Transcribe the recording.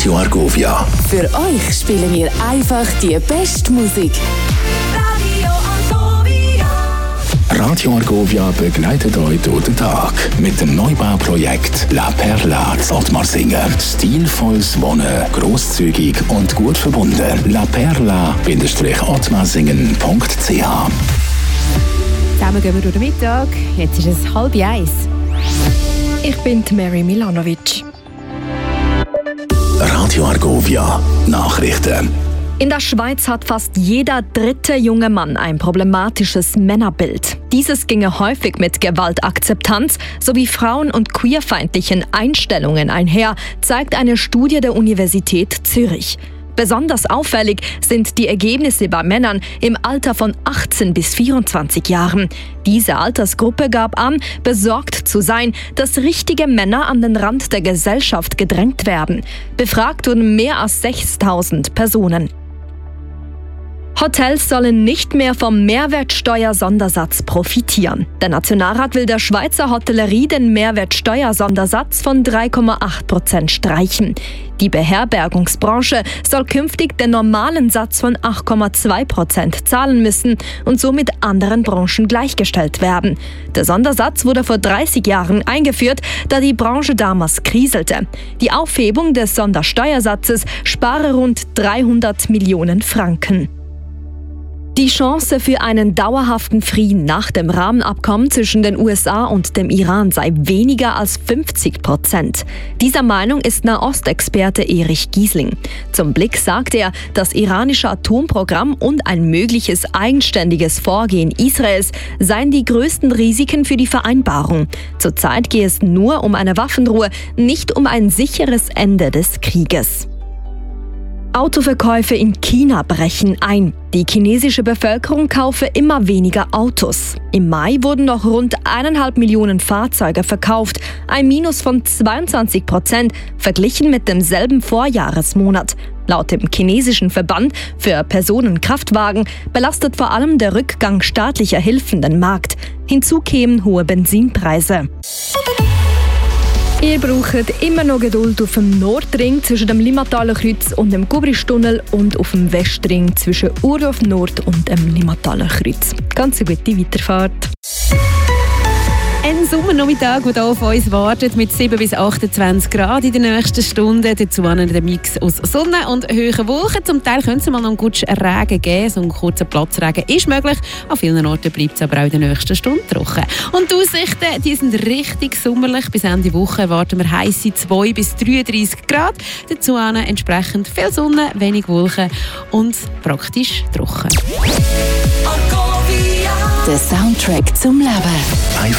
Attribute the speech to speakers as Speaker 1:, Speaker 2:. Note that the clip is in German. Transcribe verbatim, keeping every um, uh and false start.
Speaker 1: Radio Argovia.
Speaker 2: Für euch spielen wir einfach die beste Musik.
Speaker 1: Radio Argovia begleitet euch durch den Tag mit dem Neubauprojekt La Perla in Ottmarsingen. Stilvolles Wohnen, grosszügig und gut verbunden. la perla Bindestrich ottmarsingen Punkt c h.
Speaker 3: Zusammen gehen wir durch den Mittag. Jetzt ist es halb eins. Ich bin Mary Milanovic.
Speaker 1: Radio Argovia Nachrichten.
Speaker 3: In der Schweiz hat fast jeder dritte junge Mann ein problematisches Männerbild. Dieses ginge häufig mit Gewaltakzeptanz sowie frauen- und queerfeindlichen Einstellungen einher, zeigt eine Studie der Universität Zürich. Besonders auffällig sind die Ergebnisse bei Männern im Alter von achtzehn bis vierundzwanzig Jahren. Diese Altersgruppe gab an, besorgt zu sein, dass richtige Männer an den Rand der Gesellschaft gedrängt werden. Befragt wurden mehr als sechstausend Personen. Hotels sollen nicht mehr vom Mehrwertsteuersondersatz profitieren. Der Nationalrat will der Schweizer Hotellerie den Mehrwertsteuersondersatz von drei Komma acht Prozent streichen. Die Beherbergungsbranche soll künftig den normalen Satz von acht Komma zwei Prozent zahlen müssen und so mit anderen Branchen gleichgestellt werden. Der Sondersatz wurde vor dreißig Jahren eingeführt, da die Branche damals kriselte. Die Aufhebung des Sondersteuersatzes spare rund dreihundert Millionen Franken. Die Chance für einen dauerhaften Frieden nach dem Rahmenabkommen zwischen den U S A und dem Iran sei weniger als fünfzig Prozent. Dieser Meinung ist Nahostexperte Erich Giesling. Zum Blick sagt er, das iranische Atomprogramm und ein mögliches eigenständiges Vorgehen Israels seien die größten Risiken für die Vereinbarung. Zurzeit gehe es nur um eine Waffenruhe, nicht um ein sicheres Ende des Krieges. Autoverkäufe in China brechen ein. Die chinesische Bevölkerung kaufe immer weniger Autos. Im Mai wurden noch rund eineinhalb Millionen Fahrzeuge verkauft, ein Minus von zweiundzwanzig Prozent verglichen mit demselben Vorjahresmonat. Laut dem chinesischen Verband für Personenkraftwagen belastet vor allem der Rückgang staatlicher Hilfen den Markt. Hinzu kämen hohe Benzinpreise. Ihr braucht immer noch Geduld auf dem Nordring zwischen dem Limmataler Kreuz und dem Gubristunnel und auf dem Westring zwischen Urdorf Nord und dem Limmataler Kreuz. Ganz eine gute Weiterfahrt. Ein Sommernachmittag, der hier auf uns wartet, mit sieben bis achtundzwanzig Grad in der nächsten Stunde. Dazu der Mix aus Sonne und hohen Wolken. Zum Teil könnte es mal noch einen guten Regen geben. So ein kurzer Platzregen ist möglich. An vielen Orten bleibt es aber auch in der nächsten Stunde trocken. Und die Aussichten, die sind richtig sommerlich. Bis Ende Woche erwarten wir heisse zwei bis dreiunddreißig Grad. Dazu entsprechend viel Sonne, wenig Wolken und praktisch trocken.
Speaker 2: Der Soundtrack zum Leben.
Speaker 1: Einfach